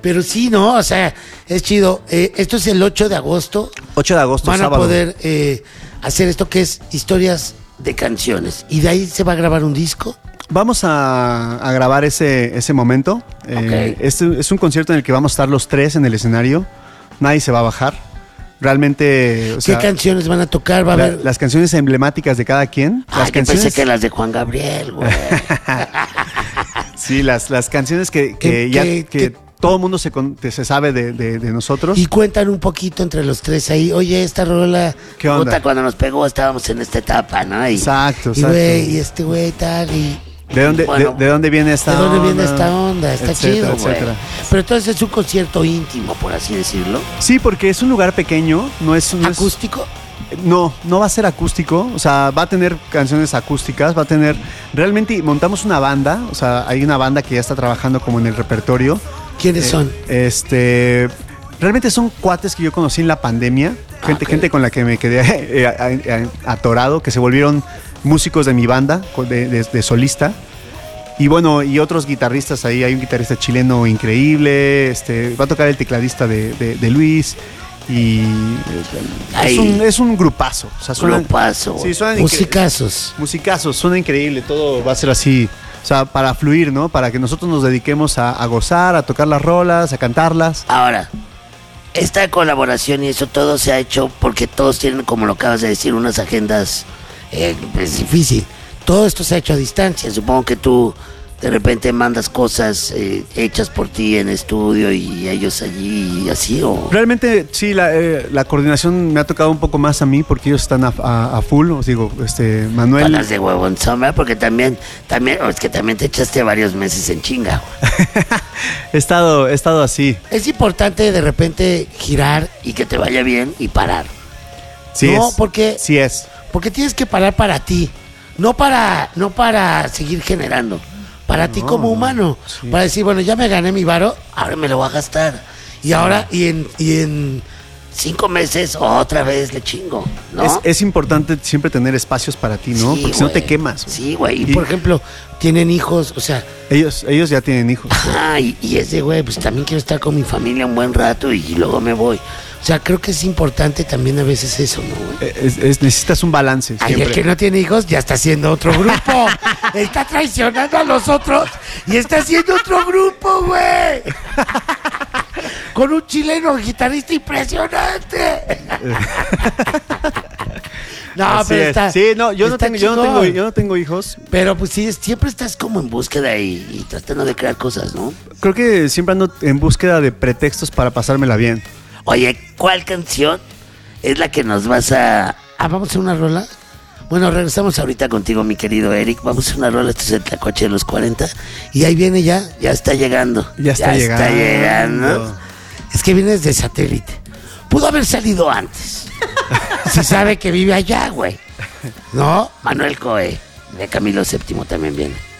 Pero sí, ¿no? O sea, es chido. Esto es el 8 de agosto. 8 de agosto, Van sábado. a poder hacer esto que es historias de canciones. ¿Y de ahí se va a grabar un disco? Vamos a grabar ese momento. Ok. Este es un concierto en el que vamos a estar los tres en el escenario. Nadie se va a bajar. Realmente, o sea, ¿Qué canciones van a tocar? Va a haber... las canciones emblemáticas de cada quien. Ay, Las yo canciones, pensé que las de Juan Gabriel, güey. sí, las canciones que todo el mundo se sabe de nosotros. Y cuentan un poquito entre los tres ahí. Oye, esta rola, ¿Qué onda? puta, cuando nos pegó estábamos en esta etapa, ¿no? Exacto. Y güey, y este güey tal, y... ¿De dónde, bueno, de dónde viene esta onda? ¿De dónde viene esta onda? Está Etcétera, chido, güey. etcétera. Pero entonces es un concierto íntimo, por así decirlo. Sí, porque es un lugar pequeño, no es ¿Acústico? No va a ser acústico, o sea, va a tener canciones acústicas, va a tener... Realmente montamos una banda, o sea, hay una banda que ya está trabajando como en el repertorio. ¿Quiénes son? Realmente son cuates que yo conocí en la pandemia, gente con la que me quedé atorado, que se volvieron músicos de mi banda, de solista. Y bueno, y otros guitarristas ahí, hay un guitarrista chileno increíble, va a tocar el tecladista de Luis. Y es un grupazo. O sea, Grupazo. Sí, suenan Musicazos. suena increíble. Todo va a ser así. O sea, para fluir, ¿no? Para que nosotros nos dediquemos a gozar, a tocar las rolas, a cantarlas. Ahora, esta colaboración y eso todo se ha hecho porque todos tienen, como lo acabas de decir, unas agendas. Es difícil. Todo esto se ha hecho a distancia. Supongo que tú de repente mandas cosas hechas por ti en estudio y ellos allí y así, ¿o? Realmente sí, la coordinación me ha tocado un poco más a mí porque ellos están a full. Os digo, Manuel. Palas de huevón, sombra, porque también, es que también te echaste varios meses en chinga. He estado así. Es importante de repente girar y que te vaya bien y parar. Sí, no, es. porque Sí es. Porque tienes que parar para ti, no para seguir generando, para ti como humano, sí. Para decir, bueno, ya me gané mi varo, ahora me lo voy a gastar. Y ahora, y en 5 meses otra vez le chingo, ¿no? Es importante siempre tener espacios para ti, ¿no? Sí, porque si no te güey. quemas. Sí, güey. Y por ejemplo, tienen hijos, o sea. Ellos ya tienen hijos. Ajá, y ese güey, pues también quiero estar con mi familia un buen rato y luego me voy. O sea, creo que es importante también a veces eso, ¿no, güey? Necesitas un balance Ay, siempre. el que no tiene hijos ya está haciendo otro grupo. Está traicionando a los otros y está haciendo otro grupo, güey. Con un chileno guitarrista impresionante. No, Así pero es. está. Sí, no, yo no tengo hijos. Pero pues sí, siempre estás como en búsqueda y tratando de crear cosas, ¿no? Creo que siempre ando en búsqueda de pretextos para pasármela bien. Oye, ¿cuál canción es la que nos vas a... ¿vamos a hacer una rola? Bueno, regresamos ahorita contigo, mi querido Eric. Vamos a hacer una rola, esto es el Tlacuache de los 40. Y ahí viene ya está llegando. Ya está llegando. Es que viene desde satélite. Pudo haber salido antes. Se sabe que vive allá, güey. ¿No? Manuel Coe, de Camilo VII también viene.